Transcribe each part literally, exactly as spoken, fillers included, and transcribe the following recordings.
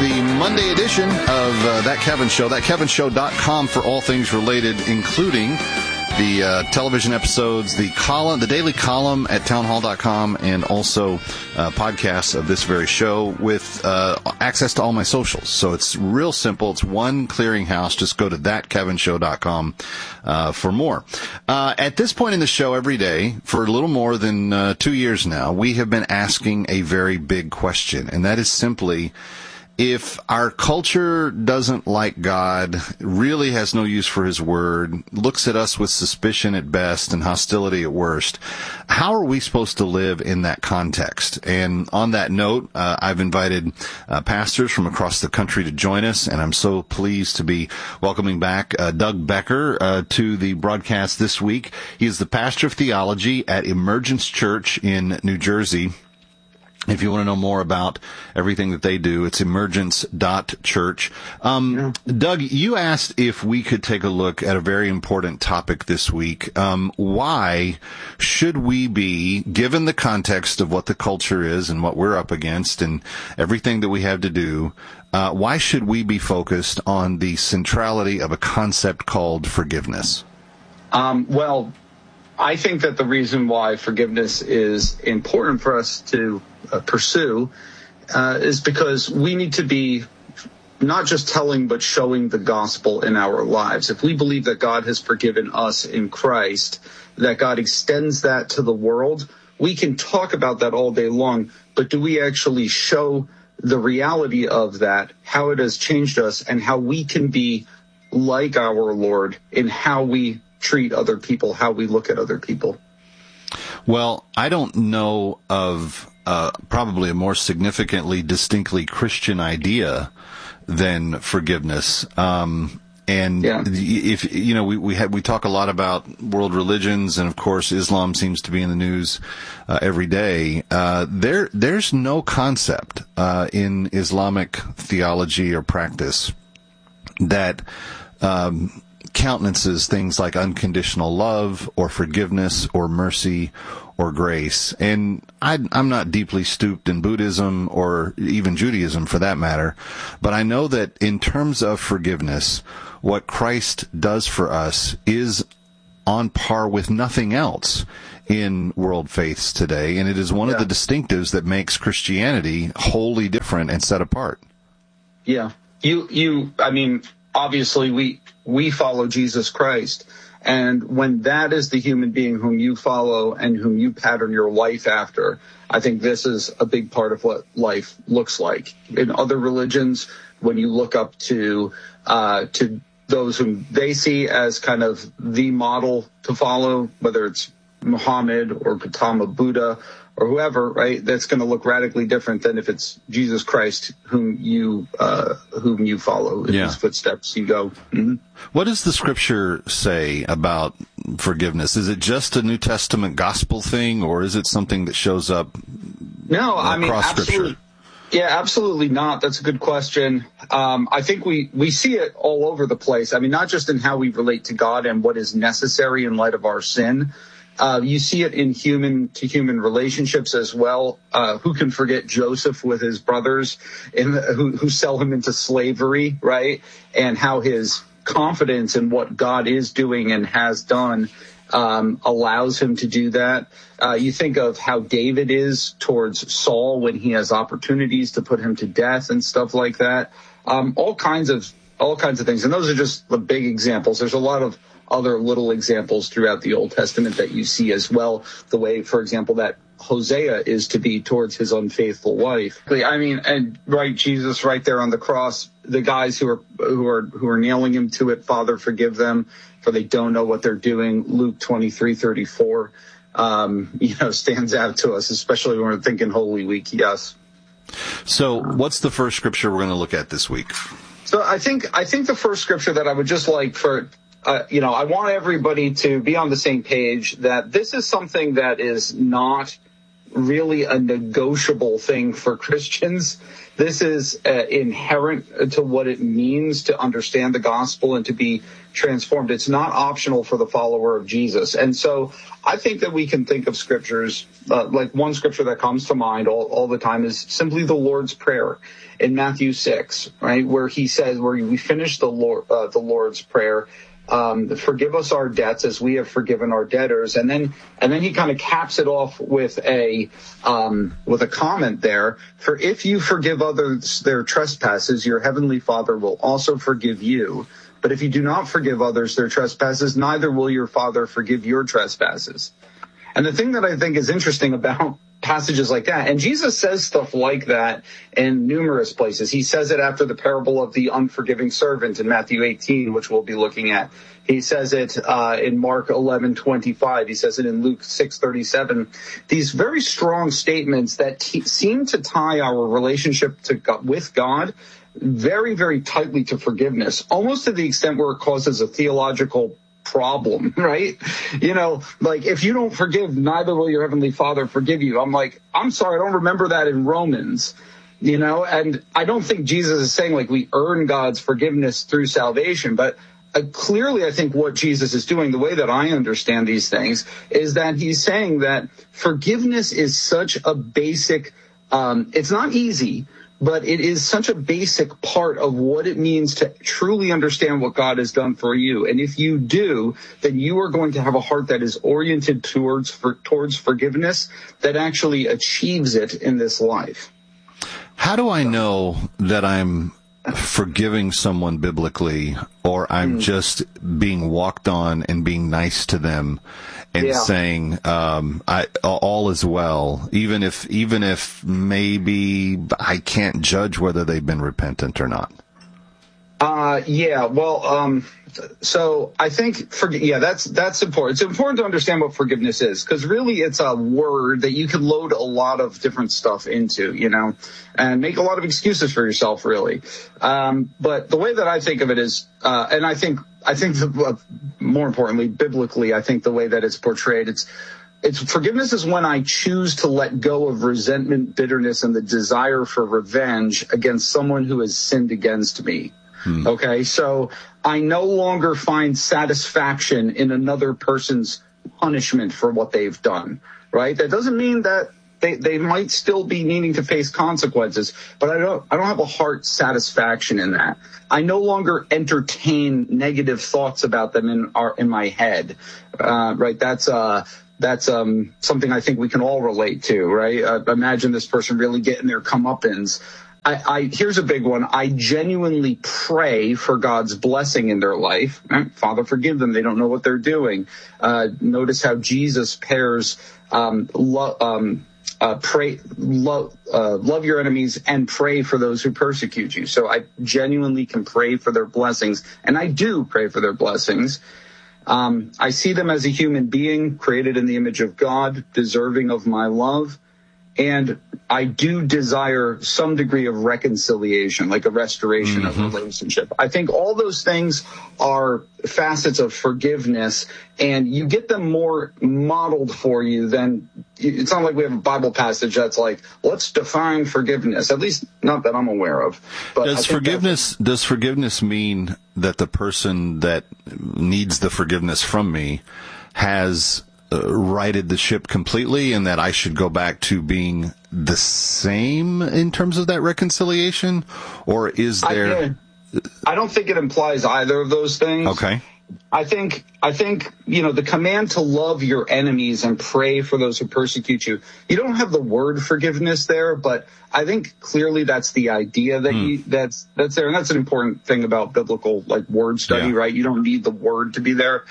the Monday edition of uh, That Kevin Show. that kevin show dot com for all things related, including the uh, television episodes, the column, the daily column at town hall dot com, and also uh, podcasts of this very show with uh, access to all my socials. So it's real simple. It's one clearinghouse. Just go to that kevin show dot com uh, for more. Uh, at this point in the show, every day, for a little more than uh, two years now, we have been asking a very big question, and that is simply, if our culture doesn't like God, really has no use for his word, looks at us with suspicion at best and hostility at worst, how are we supposed to live in that context? And on that note, uh, I've invited uh, pastors from across the country to join us, and I'm so pleased to be welcoming back uh, Doug Becker uh, to the broadcast this week. He is the pastor of theology at Emergence Church in New Jersey. If you want to know more about everything that they do, it's emergence dot church. Um, yeah. Doug, you asked if we could take a look at a very important topic this week. Um, why should we be, given the context of what the culture is and what we're up against and everything that we have to do, uh, why should we be focused on the centrality of a concept called forgiveness? Um, well, I think that the reason why forgiveness is important for us to uh, pursue uh, is because we need to be not just telling but showing the gospel in our lives. If we believe that God has forgiven us in Christ, that God extends that to the world, we can talk about that all day long, but do we actually show the reality of that, how it has changed us, and how we can be like our Lord in how we treat other people, how we look at other people? Well, I don't know of uh, probably a more significantly, distinctly Christian idea than forgiveness. Um, and yeah. if you know, we we have, we talk a lot about world religions, and of course, Islam seems to be in the news uh, every day. Uh, there, there's no concept uh, in Islamic theology or practice that Um, countenances things like unconditional love or forgiveness or mercy or grace. And I, I'm not deeply stooped in Buddhism or even Judaism for that matter, but I know that in terms of forgiveness, what Christ does for us is on par with nothing else in world faiths today, and it is one yeah. of the distinctives that makes Christianity wholly different and set apart. Yeah. You, you, I mean, obviously we, we follow Jesus Christ. And when that is the human being whom you follow and whom you pattern your life after, I think this is a big part of what life looks like. In other religions, when you look up to, uh, to those whom they see as kind of the model to follow, whether it's Muhammad or Gautama Buddha or whoever, right, that's going to look radically different than if it's Jesus Christ whom you uh, whom you follow, in yeah. his footsteps you go. Mm-hmm. What does the scripture say about forgiveness? Is it just a New Testament gospel thing, or is it something that shows up no, across I mean, scripture? Absolutely. Yeah, absolutely not. That's a good question. Um, I think we, we see it all over the place. I mean, not just in how we relate to God and what is necessary in light of our sin. Uh, you see it in human-to-human relationships as well. Uh, who can forget Joseph with his brothers in the, who, who sell him into slavery, right? And how his confidence in what God is doing and has done um, allows him to do that. Uh, you think of how David is towards Saul when he has opportunities to put him to death and stuff like that. Um, all kinds of all kinds of things. And those are just the big examples. There's a lot of other little examples throughout the Old Testament that you see as well. The way, for example, that Hosea is to be towards his unfaithful wife. I mean, and right, Jesus right there on the cross, the guys who are who are who are nailing him to it, Father, forgive them, for they don't know what they're doing. Luke twenty-three thirty-four, um, you know, stands out to us, especially when we're thinking Holy Week. Yes. So, what's the first scripture we're going to look at this week? So, I think I think the first scripture that I would just like for. Uh, you know, I want everybody to be on the same page that this is something that is not really a negotiable thing for Christians. This is uh, inherent to what it means to understand the gospel and to be transformed. It's not optional for the follower of Jesus. And so I think that we can think of scriptures, uh, like one scripture that comes to mind all, all the time is simply the Lord's Prayer in Matthew six, right, where he says, where we finish the Lord, uh, the Lord's Prayer, um, forgive us our debts as we have forgiven our debtors. And then, and then he kind of caps it off with a, um, with a comment there, for if you forgive others their trespasses, your heavenly Father will also forgive you. But if you do not forgive others their trespasses, neither will your Father forgive your trespasses. And the thing that I think is interesting about passages like that, and Jesus says stuff like that in numerous places. He says it after the parable of the unforgiving servant in Matthew eighteen, which we'll be looking at. He says it uh, in Mark eleven twenty-five. He says it in Luke six thirty-seven. These very strong statements that t- seem to tie our relationship to God, with God very, very tightly to forgiveness, almost to the extent where it causes a theological problem, right? You know, like if you don't forgive, neither will your heavenly Father forgive you. I'm like, I'm sorry, I don't remember that in Romans, you know, and I don't think Jesus is saying like we earn God's forgiveness through salvation, but uh, clearly I think what Jesus is doing, the way that I understand these things, is that he's saying that forgiveness is such a basic, um, it's not easy, but it is such a basic part of what it means to truly understand what God has done for you. And if you do, then you are going to have a heart that is oriented towards for, towards forgiveness that actually achieves it in this life. How do I know that I'm forgiving someone biblically, or I'm mm. just being walked on and being nice to them and yeah. saying, um, I, all is well, even if, even if maybe I can't judge whether they've been repentant or not? Uh, yeah, well, um, so I think, for, yeah, that's, that's important. It's important to understand what forgiveness is, because really it's a word that you can load a lot of different stuff into, you know, and make a lot of excuses for yourself, really. Um, but the way that I think of it is, uh, and I think, I think the, uh, more importantly, biblically, I think the way that it's portrayed, it's, it's forgiveness is when I choose to let go of resentment, bitterness, and the desire for revenge against someone who has sinned against me. Hmm. Okay, so I no longer find satisfaction in another person's punishment for what they've done, right? That doesn't mean that they, they might still be needing to face consequences, but I don't, I don't have a heart satisfaction in that. I no longer entertain negative thoughts about them in our, in my head, uh, right? That's, uh, That's um, something I think we can all relate to, right? Uh, imagine this person really getting their comeuppance. I, I, here's a big one. I genuinely pray for God's blessing in their life. Father, forgive them. They don't know what they're doing. Uh, notice how Jesus pairs um, lo- um, uh, pray, lo- uh, love your enemies and pray for those who persecute you. So I genuinely can pray for their blessings, and I do pray for their blessings. Um, I see them as a human being created in the image of God, deserving of my love. And I do desire some degree of reconciliation, like a restoration mm-hmm. of a relationship. I think all those things are facets of forgiveness, and you get them more modeled for you than, it's not like we have a Bible passage that's like, let's define forgiveness, at least not that I'm aware of. But does forgiveness, does forgiveness mean that the person that needs the forgiveness from me has Uh, righted the ship completely, and that I should go back to being the same in terms of that reconciliation? Or is there... I, I don't think it implies either of those things. Okay. I think, I think, you know, the command to love your enemies and pray for those who persecute you, you don't have the word forgiveness there, but I think clearly that's the idea that mm. you, that's, that's there. And that's an important thing about biblical, like, word study, yeah. right? You don't need the word to be there.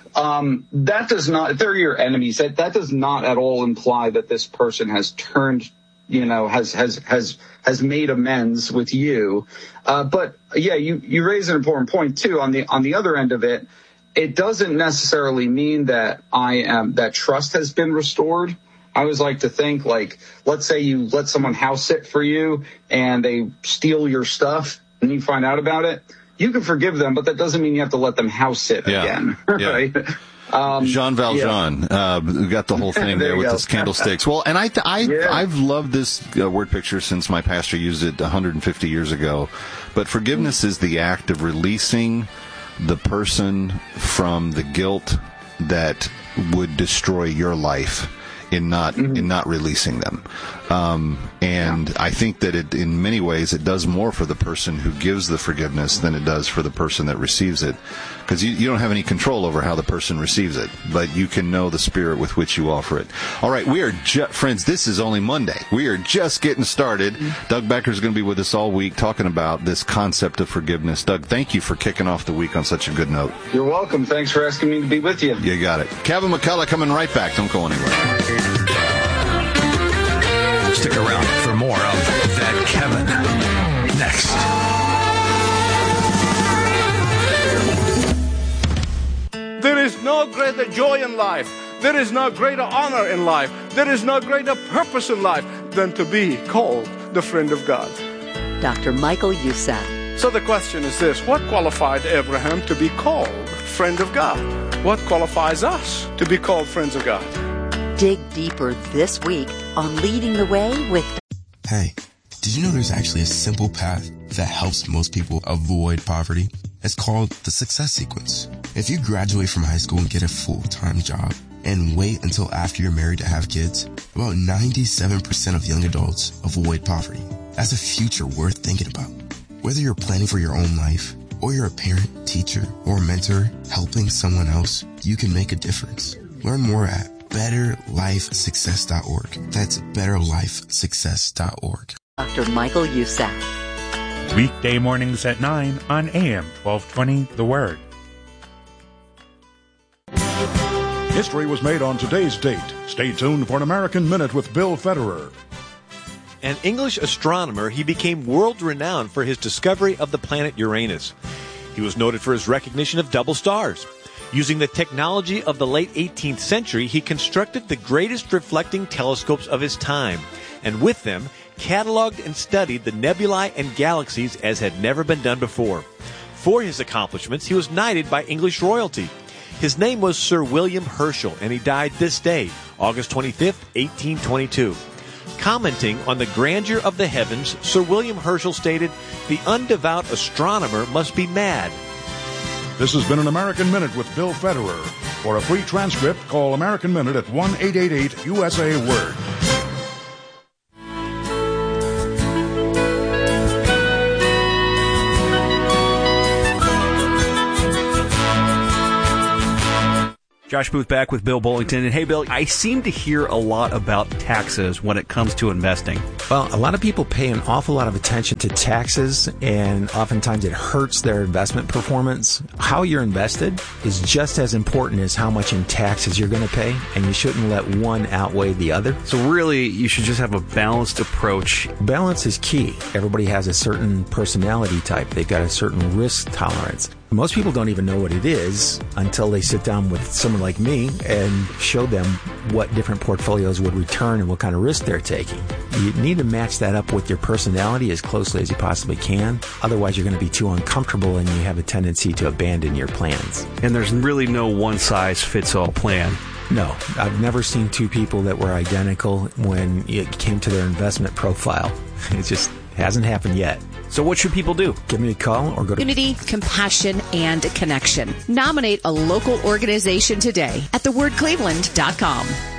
Um, that does not, if they're your enemies, that, that does not at all imply that this person has turned, you know, has, has, has, has made amends with you. Uh, but yeah, you, you raise an important point too. On the, on the other end of it, it doesn't necessarily mean that I am, that trust has been restored. I always like to think, like, let's say you let someone house sit for you and they steal your stuff and you find out about it. You can forgive them, but that doesn't mean you have to let them house sit yeah. again, yeah. right? Um, Jean Valjean, yeah. uh, got the whole thing there, there with his candlesticks. Well, and I, I, yeah. I've loved this uh, word picture since my pastor used it one hundred fifty years ago. But forgiveness is the act of releasing the person from the guilt that would destroy your life in not mm-hmm. in not releasing them. Um, and yeah. I think that it, in many ways, it does more for the person who gives the forgiveness than it does for the person that receives it. Because you, you don't have any control over how the person receives it, but you can know the spirit with which you offer it. All right, we are, ju- friends, this is only Monday. We are just getting started. Mm-hmm. Doug Becker is going to be with us all week talking about this concept of forgiveness. Doug, thank you for kicking off the week on such a good note. You're welcome. Thanks for asking me to be with you. You got it. Kevin McCullough coming right back. Don't go anywhere. Stick around for more of That Kevin. Next. There is no greater joy in life. There is no greater honor in life. There is no greater purpose in life than to be called the friend of God. Doctor Michael Youssef. So the question is this: what qualified Abraham to be called friend of God? What qualifies us to be called friends of God? Dig deeper this week on Leading the Way with... Hey, did you know there's actually a simple path that helps most people avoid poverty? It's called the Success Sequence. If you graduate from high school and get a full-time job and wait until after you're married to have kids, about ninety-seven percent of young adults avoid poverty. That's a future worth thinking about. Whether you're planning for your own life or you're a parent, teacher, or mentor helping someone else, you can make a difference. Learn more at better life success dot org. That's better life success dot org. Doctor Michael Youssef. Weekday mornings at nine on A M twelve twenty, The Word. History was made on today's date. Stay tuned for an American Minute with Bill Federer. An English astronomer, he became world-renowned for his discovery of the planet Uranus. He was noted for his recognition of double stars. Using the technology of the late eighteenth century, he constructed the greatest reflecting telescopes of his time, and with them, cataloged and studied the nebulae and galaxies as had never been done before. For his accomplishments, he was knighted by English royalty. His name was Sir William Herschel, and he died this day, August twenty-fifth, eighteen twenty-two. Commenting on the grandeur of the heavens, Sir William Herschel stated, "The undevout astronomer must be mad." This has been an American Minute with Bill Federer. For a free transcript, call American Minute at one eight eight eight U S A Word. Josh Booth back with Bill Bullington. And hey, Bill, I seem to hear a lot about taxes when it comes to investing. Well, a lot of people pay an awful lot of attention to taxes, and oftentimes it hurts their investment performance. How you're invested is just as important as how much in taxes you're going to pay, and you shouldn't let one outweigh the other. So really, you should just have a balanced approach. Balance is key. Everybody has a certain personality type. They've got a certain risk tolerance. Most people don't even know what it is until they sit down with someone like me and show them what different portfolios would return and what kind of risk they're taking. You need to match that up with your personality as closely as you possibly can. Otherwise, you're going to be too uncomfortable and you have a tendency to abandon your plans. And there's really no one-size-fits-all plan. No, I've never seen two people that were identical when it came to their investment profile. It just hasn't happened yet. So what should people do? Give me a call or go to Unity, Compassion, and Connection. Nominate a local organization today at the word cleveland dot com.